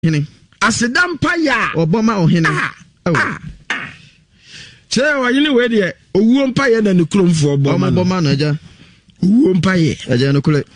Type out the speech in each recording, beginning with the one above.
hene asedam paya oboma ohene che wayini we de owuo mpaye na ne kromfo oboma no aja owuo mpaye aja no kule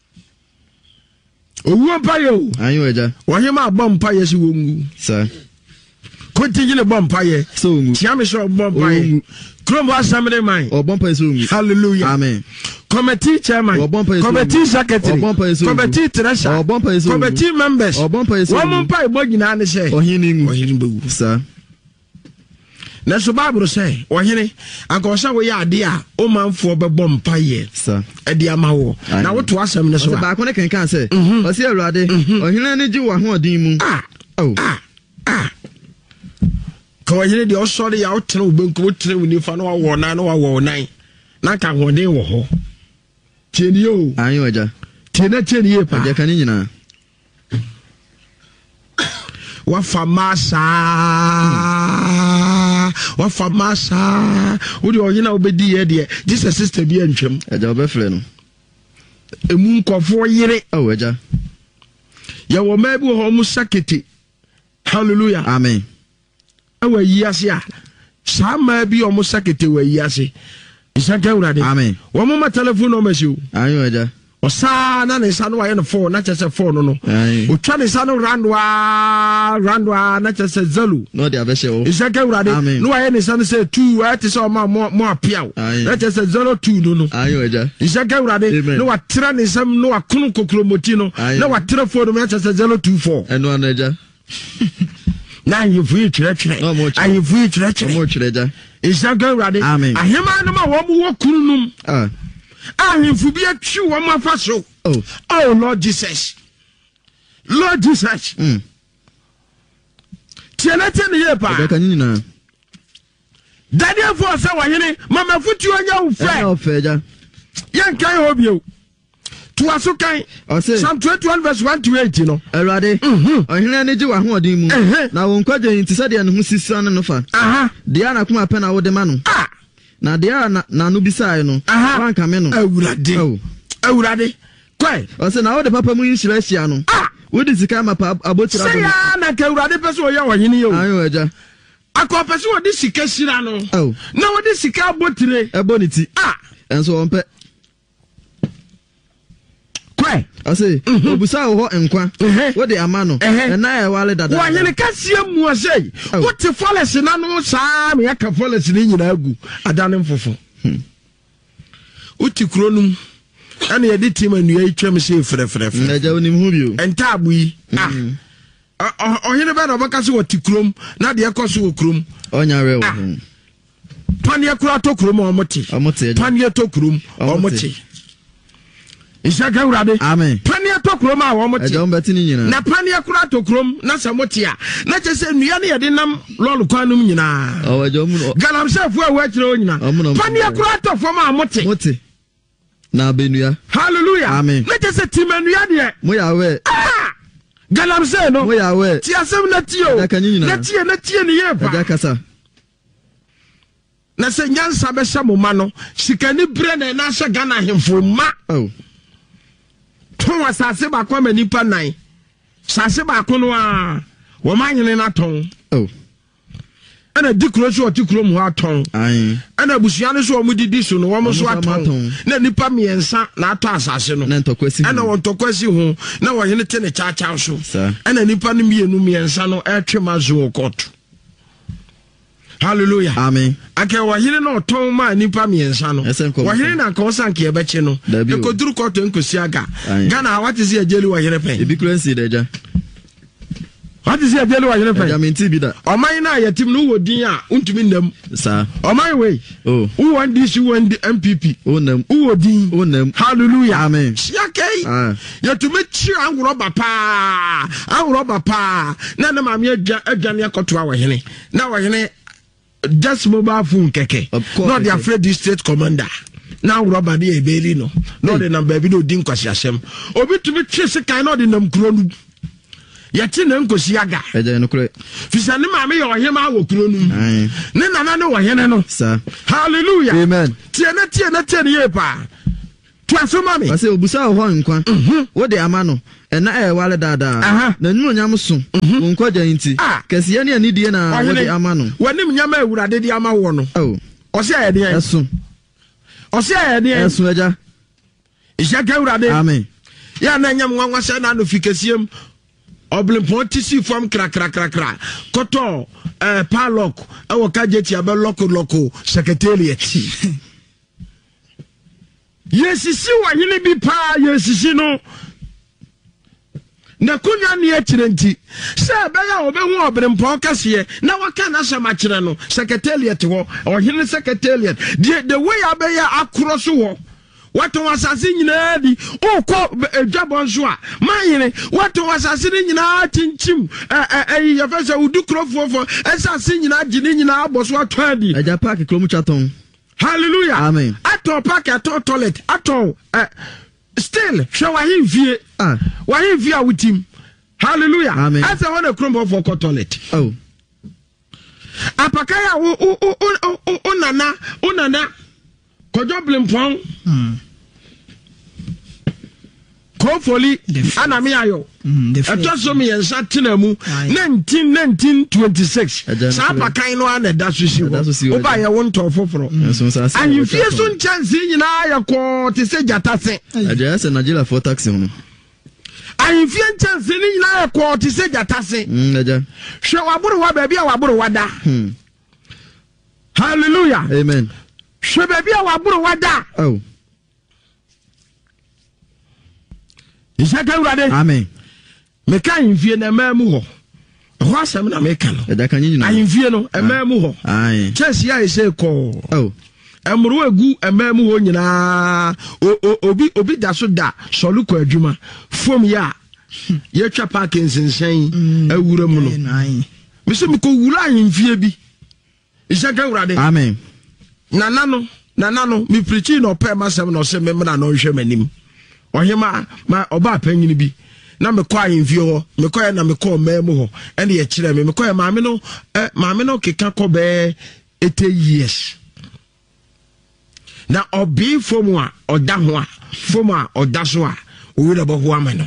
owuo mpaye o ayo aja wahema bom mpaye si wongu sa kontinye ne bom mpaye so wongu tiame so bom mpaye krombo asamre man obom mpaye so wongu hallelujah amen committee chairman committee secretary committee treasurer committee members one mpaye bogina ne say ohini bewu sa na so Bible say ohene anka wo ya ade a o manfo bebɔ mpaye sa ade amawo na woto asɛm ne so ba ko ne kenkan sɛ o se awurade ohene ne gi wa ho odin mu ka ohene de osɔre ya wotene obenko wotene wonifa na wawo na wawo nan na ka hoden wo ho tieni o ayo aja tieni e pa aja kan nyina wafa masa wodi oyina obedi ye de Jesus sister bi antwam aja obefre no emu nkofo yire aja ya wo ma bi ho mu sakete hallelujah amen awa yiase a sa ma bi o mu sakete wa yiase isaka urade amen wo mu ma telephone number si o ayo aja osa na ne sa no wa ye no phone na chese phone no o twa ne sa no randwa na chese zalu no de abehye o isaka urade no wa ye ne sa no say 2 ati so ma mo apia na chese 02 no ayo aja isaka urade no wa tra ne sam no wa kunu kokromoti no na wa tra phone no na chese 024 eno anaja na yifu tire ayifu tire mo tire isaka urade ahema no ma wo wo kununum ahimfu bi atwi wo mafa so oh Lord Jesus tienete ne yepa ga kanina Daniel for say wahene mama futu onya wo fe ja yankai hobio to asukan Psalm 21 verse 1 to 8 no awurade ohene ne gi wa ho odin mu na wo nkwaje nti sɛ de ne ho sisian no fa de ana kuma pɛ na wo de ma no na dia na no bisai no wanka me no awurade kwai o se na wo de papa mu yishira hia no wo di sika ma pa abotira do ya na ka awurade pese o ya wohene yo ayo aja akọ pese wo di sika hira no na wo di sika abotire eboniti enso won pe kwai o se obusa wo ho nkwa wo de ama no na ya wale dada wohene kasia mu asei wo te folesi na no saa me aka folesi ni nyina agu adane mfofo uti kronum ana ye de tim anua itwam se frefref na ja onim hu bio enta abu yi ohene ba na baka se woti krom na de ekoso wo krom onya we wo panie kura to krom omote panie to krom omote Isaka urade amen pania to krom a wo mote ejo mbeti ni nyina na pania kura to krom na samote a na chese nua na ye de nam lolu kwanum nyina ejo mu galamsef a wa kire o nyina pania kura to fom a mote na benua hallelujah amen na chese timanua de mo ya we galamsef no mo ya we ti asem na tio na tie ni ye pa aja kasa na se nyansa be sha mo ma no sikani bre na sha Ghana hemfo ma ton asase ba kwa manipa nan sase ba ko no a wo manyene na ton ana dikro so otikro mu aton ana busua ne so o mudidi so no wo mo so aton na nipa miensa na ato asase no ana won tokwasi ho na wo hene te ne chacha so ana nipa no miensa no etwema zo court hallelujah amen ake wahire no ton ma nipa miensa no wahire na ka osanke ebeche no e koduru court enkosi aga Ghana what is your jeli wahire pen e bi currency deja what is your jeli wahire pen jamenti bi da oman na yatim no wodin a untumi nam sa oman we who want this who want the MPP onam who wodin onam hallelujah amen okay yatumi chi angro bapa na na mame adwane akoto a wahene na wahene just mobile phone keke not the afraid state commander now rubber dey ebeli no not the number bi do din kwasi asem obi tumi twese kan no de nam kuro nu yati na nkosi aga eje no kure fisane maame ye ohema wo kuro nu ne nana ne wohene no sa hallelujah amen tie na ye pa to asoma me ase obusa ho nkwa wo de ama no na wale dada na nnu nyam so wo nkwaja nti kesiye ne anidie na wo de ama no wanim nyama awurade de ama wo no ose aye de eso ose aye de eso eja ishaka awurade amen ya na nyam nwanwa se na no fikesiem oblimpon tisi form kra koto palok awo kajeti abe loko secretariat yesisi wa hini bi pa yesisi no na kunya ne akirenti se beya obehu oblimpon kase na waka na sema kire no secretariat ho ohini secretariat the way abeya across wo wato wasase nyina di okọ edwabon so a mayene wato wasase nyina tinchim yefese udukrofofo esase nyina gine nyina aboso atwadi aja park kromu chaton hallelujah amen ato park ato toilet ato still show ahimfie wahimfie awutim hallelujah amen asa wana kromu for toilet apakaya unana kojo blimpon kofoli anami ayo eto so me yensa tenamu 1926 sa pakan no ana da so si wo ba ye won to foforo anyi fie so nchanse nyina ya ko te se jatase aja se Nigeria for taxi no anyi fie nchanse ni nyina ya ko te se jatase aja hwe waburu wa ba bia waburu wada hallelujah amen hwe ba bia waburu wada Isaka urade amen meka infie na mamu ho ho asem na meka no eda kan nyina infie no mamu ho ai chesi ya ise ko emru egu mamu ho nyina obi da so da soluko adwuma fom ya ye twa Parkinson awura mu no me se me ko wura infie bi Isaka urade amen nana no me preach no pe masem no se me na no hwe manim ohima ma oba panyini bi na me kwa yimfie ho me kwa na me kwa mamu ho ene ye kire me kwa maame no keka ko be 80 years na obi fomu a oda ho a fomu a oda so a owi da bo ho amano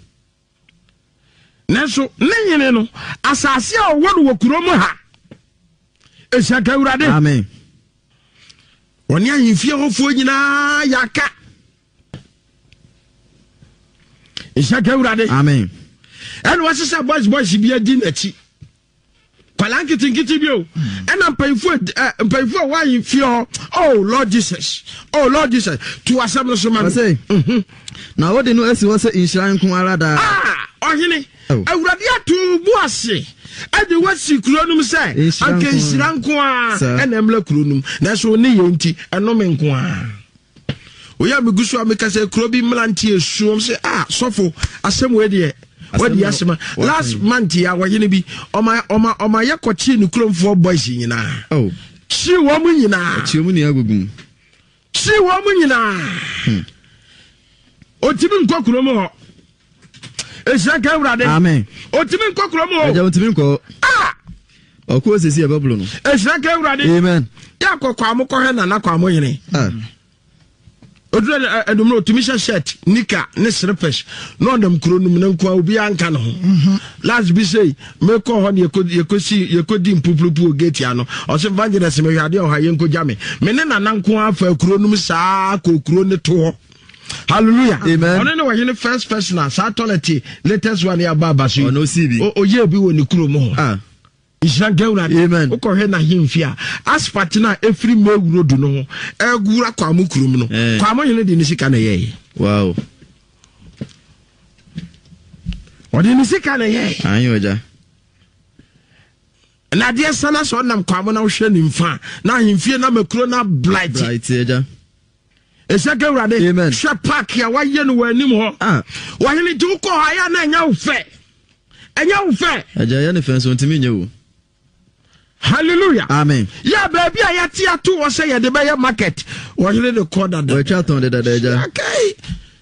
nanso nenyene no asase a owo no kurom ha Isaka urade amen oni ayimfie ho fo nyina yaka Isaka urade amen eno wasesa boys bi adi nachi kwalankiti bio ena mpayfo wa yimfie oh Lord Jesus to asem no so man say na wo de no esi wo se inshiran kun ara da ohini awurade atu buase ade wasi kuronum sai anke inshiran kun a ena emla kuronum na so ne yenti eno me kun a oya megusu amekase krobi mlanti esuom se sofo asem we de wadi asema last month ya wayene bi oma yakochi ni kromfo boys nyina chi wo mu nyina chi mu ni agugum chi wo mu nyina otimi nkọ krom ho Isaka urade amen otimi nkọ krom ho aja otimi nkọ okwo sesi e bablo no Isaka urade amen ya kokwa amukọ he na kwa amoyene odure edumro otumisha shirt nika ne slippers no ndam kronum na nkwa obi anka no last be say me ko ho ne yekodi mpupulupu gate ano o se evangelist me hwade o ha yenko jame me ne na nkwa afa kronum saa ko kro ne to hallelujah amen ono ne wa yene first person sa toilet latest one ya baba so ono sibi o ye bi woni krom ho Isaka urade amen ukohwe na himfia aspat na efri mewuro du no egura kwa mukurum no kwa moyene de nisika na ye wow odi nisika na ye ayo ja na de sana so nam kwa mo na hwe nimfa na himfie na makuro na blight eja Isaka urade amen hwe park ya waye no wanim ho wahene ti uko ha ya na nya ufe eja ya ne fenso ntimi nyewu hallelujah amen ya baby ayati atu wo say ye de be market wo hire de call that we chat on the ja okay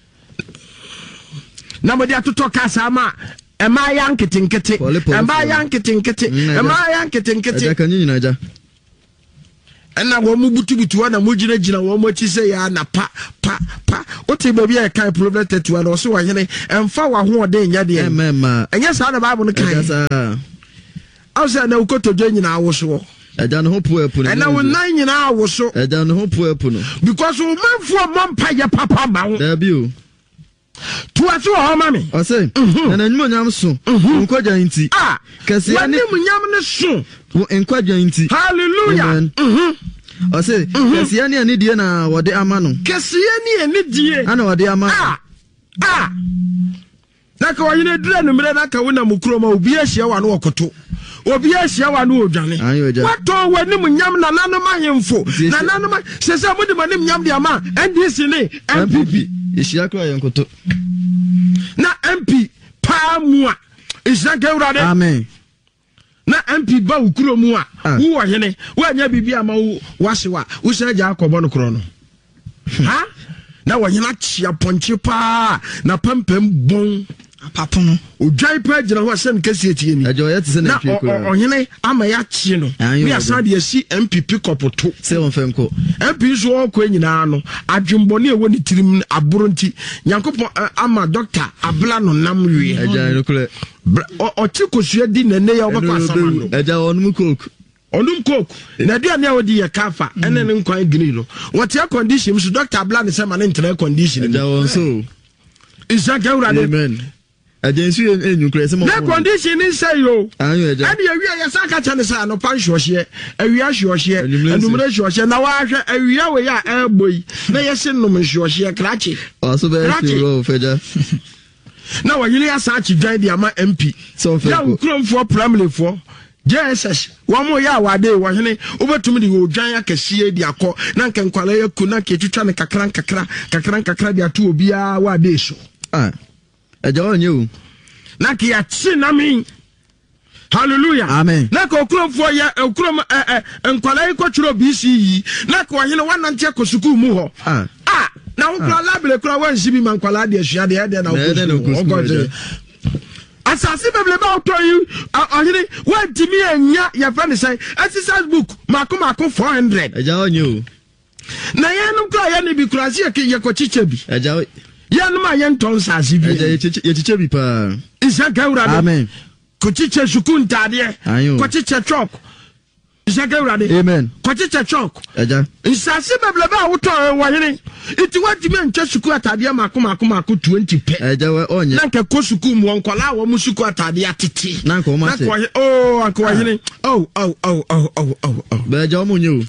na mo de atoto kasa ma ema ya nketinketi eja kan nyina ja ɛna wɔn mu butubutu na mu gyina wɔn mu akyi sɛ yɛ na pa wote baabi a yɛka problem 31 na ɔso wɔhene ɛmfa w'ahoɔden nyɛ deɛ ɛnyɛ saa na Bible no kan aw sɛ na wokɔtɔdwa nyinaa wo so ɛda no ho po apu no ɛna wo nan nyinaa wo so ɛda no ho po apu no because wo manfoɔ mɔ mpa yɛ papa ma wo dabi o tuwa so wɔ ma me ɔsɛ na n'anim onyam so nkɔgya nti kɛse ya ne munyam ne so nkɔgya nti hallelujah ɔsɛ kɛse ya ne ani die na wɔde ama no kɛse ya ne ani die ana wɔde ama na ka wɔyene dura no mmerɛ na ka wo na mukuro ma obi ahyia wa no wɔkoto obi ahyia wa no odwane watɔ wani munyam na nanom ahemfo na nanom sɛ mo de manim nyam de ama NDC ne MPP ehyia kra yɛ nkoto na MP pa mu a ehyia ka wurade amen na MP ba ukuro mu a wo hene wo anya bibi ama wo wahyewa wo sɛ gya akɔbɔ no kro no ha na wo hena chia ponche pa na pampam bon apapono odwai pa gyina ho asɛm kɛse tie ni agyo yɛ te sɛ na twe kura na ɔhene ama ya kye no we asan de asi MPP kɔpoto sɛ wɔn fɛm kɔ MP so ɔkɔ nyinaa no adwembɔne ɛwɔ ne tirim aboro nti Nyankopɔn ama doctor abla no nam wie agya no kura ɔte kosua di nene ya ɔbɛkɔ asama no agya ɔnum coke na aduane a wodi yɛ kafa ɛne ne nkwan gini no wɔte condition so doctor abla ne sɛ ma ne ntena condition agya wɔn so isaka urade amen agency enyukure se mo na condition in say yo anyo eja ade awia ya saka cha ne say no pan hwohye awia hwohye anumre hwohye na wa hwe awia we ya elboy na yese num hwohye krachi so be ro feja na wa yiri asa chi dwan dia ma MP so fe ya ukromfo primary fo JSS wa mo ya wade wa hene obetum de odwan akase di akọ na nkenkwala yaku na ketwitwa ne kakran di ato obia wade so eja onye o na ki ati na mi hallelujah amen na ka okromfo ya okrom nkwala ikotwiro BCE na ka ohene wanante akosuku mu ho na okra labele kra wansi bi mankwala de asua de na okosuku asase beble ba otoyi ohene wantimi anya ya friend say exercise book mako 400 eja onye o na yanum kra ya ne bi kra se ye kochiche bi eja yanum ayenton sase bi eja ye chiche bi pa isa gawrade amen kochiche sukuntade kochiche chok isa gawrade amen kochiche chok eja nsase beble ba woto wahene iti watimi anche suku atade mako 20 pe eja we onye na nke ko suku mu onkola wo mu suku atade atete na nko ma se anko wahene be eja omunye o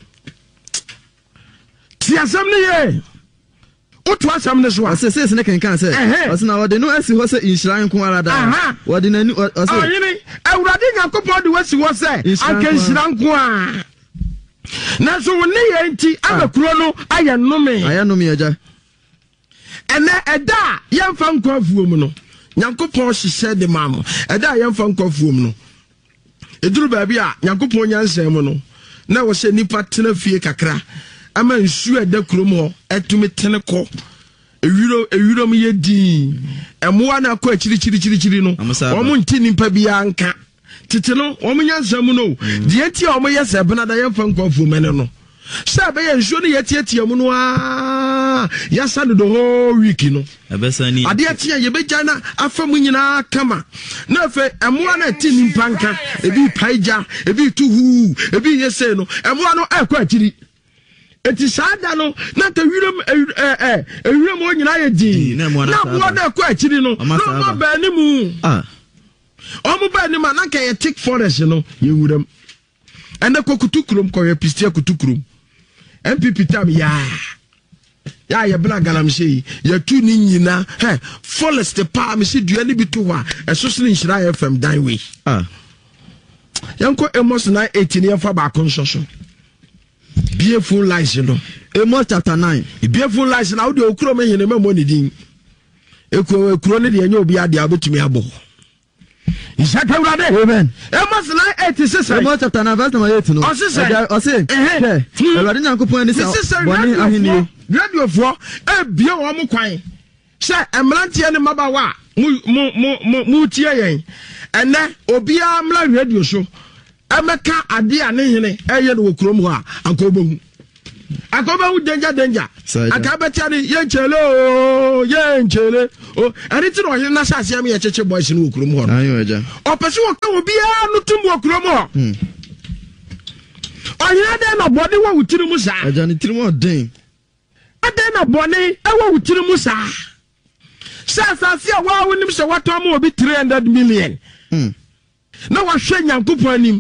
ti asam ne ye otu asam ne so a se ne kenkan se osina wode no asi ho se inshran nko ara da wode nani ose ohene awurade Nyankopɔn de wasi ho se anka inshran nko a na so woni ye nti abakuro no aye nnome eja ene eda yemfa nko afuo mu no Nyankopɔn hyehyɛ de maamo eda yemfa nko afuo mu no eduru baabi a Nyankopɔn nyansɛm mu no na wo se nipa tena fie kakra ama nsu eda kurom ho etumi tene kɔ ewiro mu ye din emoa na akɔ akiri no omo nti nipa bia nka tete no omo nyansam no de enti omo ye se bena da yemfa nkwafu mene no sha be ye nsuo no yetiatia mu no ya sand the whole week no ebesani ade atia ye beja na afa mu nyina kama na fe emoa na ti nimpa nka ebi paija ebi tuhu ebi yese no emoa no akɔ akiri eti sada no na ka wiram onyina ye din na mo na akɔ akiri no no ba ni mu omo ba ni ma na ka ye thick forest no ye wuram ene kokutukurum ko ye pistia kutukurum MPP tam ya ye bla galam sei ya tu ni nyina forest pa me se dua ni bi to ho a eso se nhyira FM dan we yanko emos na 18 ye fa ba kon soso beautiful lies no Amos chapter 9 beautiful lies na wo de okuro me hene memo ni din ekuro ne de enye obi ade abotumi abo Isaka urade amen Amos 9:86 Amos chapter 9 verse number 8 no ose Ewurade Nyankopɔn ani sa boni ahini radio fo bie wo mo kwan se emrantie ne mabawa mu tie yen ene obi amla radio so emeka ade ane hene eye no kurom ho a akobohu danger akabeta ni yenchele o ani ti no na sase am ye cheche boys no kurom ho ayo eja opese wo ka obi a no tumbo kurom ho oyina de na body wa wutiri mu sa eja ni tiri mo den ade na body e wa wutiri mu sa sase a wa wonim se wato ma obi 300 million na wa hwe nyankopon anim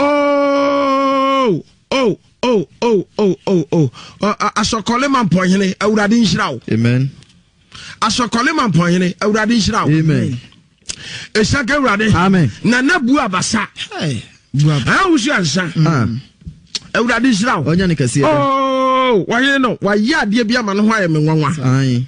asokole man pohene awurade nhirawo amen asokole man pohene awurade nhirawo amen esaka awurade amen na nabu abasa bu abasa awusu ansa awurade nhirawo onya ne kase waye no waye ade bia ma no ho ayeme nwanwa ai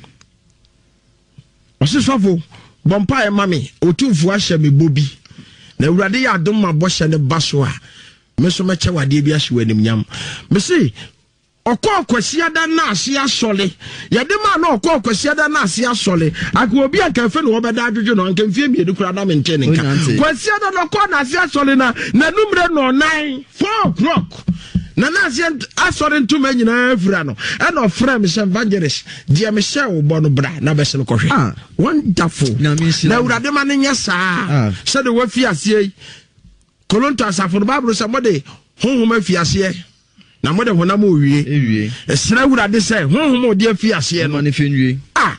osisofo bompa e mame otumfu ahye me bobi na awurade ya adom ma bohye ne baso a meso meche wade bi ahye wanim nyam me se okokwasiada na ase asole yede ma na okokwasiada na ase asole akwo obi anka no obeda adwodwo no anka mfie mienu kura na menche ne nka kwasiada no ko na ase asole na numre no 9 4 o'clock na ase asole ntuma nyina afura no e no frame se evangelist dia me share wo bono bra na be se no kohwe wonderful na urade ma ne nya saa se de wafi ase kolonto asafo no Bible se mode honhom afi ase na mode honam owie esra urade se honhom odi afi ase no ne fenwie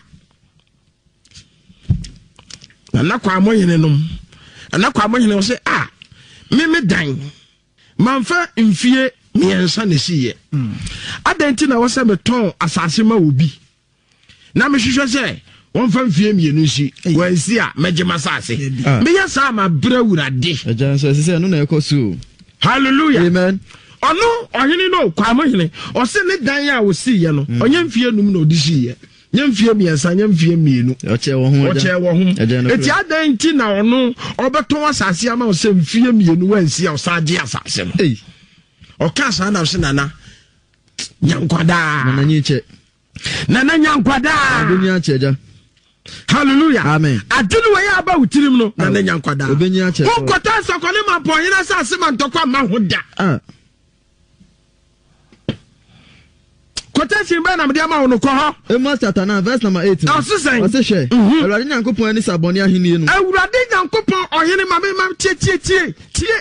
na kwa amoyene nom na kwa amoyene se me dan manfa mfie miensa ne siye adenti na wose meton asase ma obi na me hwehwe se won fa mfie mienu si wansi a megema asase me ya sa ma bra urade eja so se no na ekosu hallelujah amen ono ohini no kwa amoyene o se ne dan a wo siye no onye mfie num na odi siye nyemfie miensa nyemfie mienu oche wo ho eti adenti na ono obeton asase ama o se mfie mienu wansi a o sa age asase no oka sa na se nana nyankwada nana nyiche nana nyankwada obenya cheja hallelujah amen adunu we ya ba utirim no nana nyankwada obenya che ko kota sokole ma pohina sa se man tokwa ma hoda kota si ba na me dia ma wono ko ho Amos chapter 9 verse number 8 ose hwe awurade nyankopon ani sabone ahenie no awurade nyankopon ohene ma me ma tie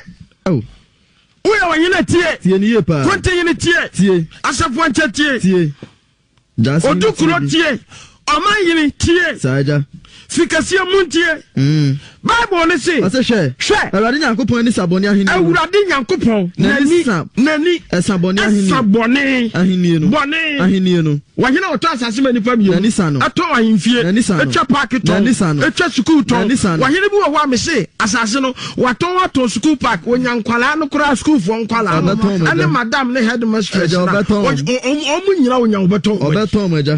uya wanyina tie ni yepa konte yini tie asafo anche tie jasi odukuro tie oma yini tie saja fikasie muntie Bible ne say ase hwe awurade nyankopon ani sabone ahenie awurade nyankopon nani sabone ahenie no ahenie no wanyina oto asase mani pam yemu ato ahemfie etwa park to etwa school to wanyina bi wo me say asase no wato school park onyankwala no kura school fo nkwala ane madam ne headmistress na omu nyina onyanwobeton maja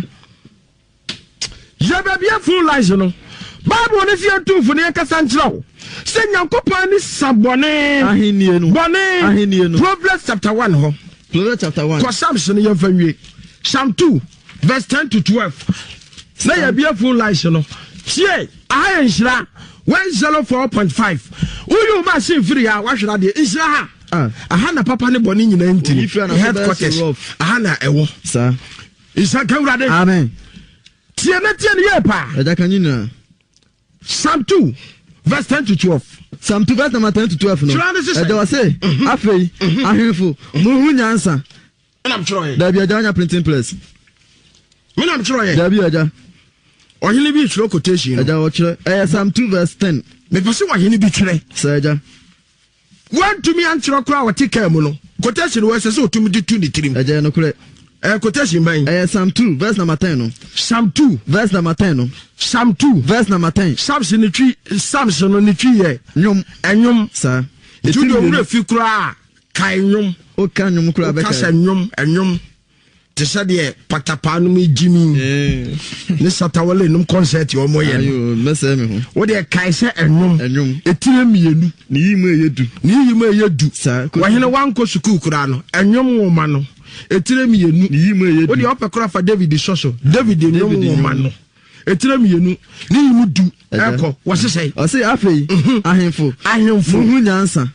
ya bia full lies no Bible ne fie tumfu ne kasa nkyirawo se nyankopon ni sabone ahenie no Proverbs chapter 1 ho Proverbs chapter 1 ko Psalms ne yemfa nwie Psalm 2 verse 10 to 12 na ya bia full lies no tie ahan nhira 104.5 uyu ma sin free a wahwera de nhira ha aha na papa ne bone nyina ntiri headquarters aha na ewo sa isa kawrade amen tie na tie ne yepa eja kanyina Psalm 2 verse 10 to 12 Psalm 2 verse number 10 to 12 no eja wase afei ahemfo muhu nyansa na mchroye da bia janya printing press me na mchroye da bia ja ohini bi chro quotation eja wo chre Psalm 2 verse 10 me pese ohini bi chre sa eja wan to me anchro kra wati kam no quotation we se otumi di tu ni trim eja no kre quotation ban Psalm 2 verse number 10 no Psalm 2 verse number 10 no Psalm 2 verse number 10 Psalms ni twi ye nyom sa etudo wure fi kra kai nyom o ka nyom kra be ka nyom te sade patapa no mi jimi ne satawale num concert yo moye ayo mese me ho wo de kai se enyom etire mienu ni yimu eyedu sa wahene wanko school kra no enyom wo ma no etire mienu ni yimu eyedu wo de opekra fa David soso David enyom wo ma no etire mienu ni yimu du eko wo sesai o se afei ahemfo muhu nyansa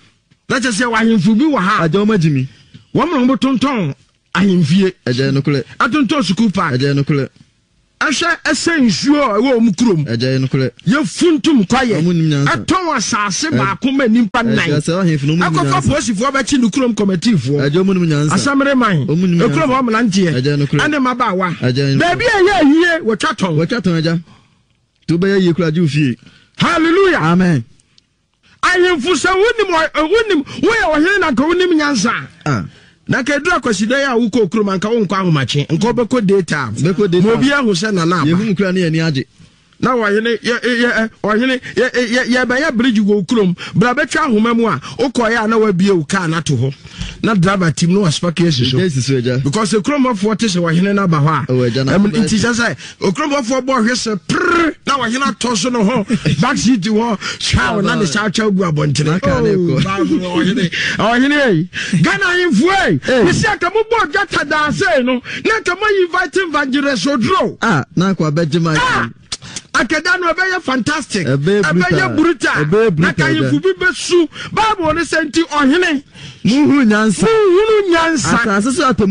na che se wa hemfu bi wa ha ajo magimi wo mo tonton ahemfie eje no kule atonton school park eje no kule ahwe esensuo wo omkrom eje no kule ye funtum kwaye aton asase ba ko ma nimpa nan akofa posifo ba chi nukrom committee fo eje omunum nyansa asamre man ekrom wo mlantie ane mabawa da bia ye hie wo twaton eja to be ye kura ju fie hallelujah amen ahemfu sa wonim wo ye wo hene na ka wonim nyansa na ka dura kwasida ya wo ko krom anka wo nkwa ahomache nka obeko data mo bia ho se na na ye hu kura ne ani age na wahene ye ba ya bridge go krom bra betwa ahoma mu a okoya na wa bie uka na to ho na driver team no aspak yesu so because the krom of what is wahene na ba ho a it is say okrom of bo hwese na wahene to so no ho back seat ho shaw na the shaw chaw gu abontene wahene Ghana infue isi aka mo bo jata da say no na ka mo invite evangelist odro na kwa bejima akedano ebeye fantastic ebeye brutal na kayifu bi besu bible ne senti ohene muhuru nyansa asase so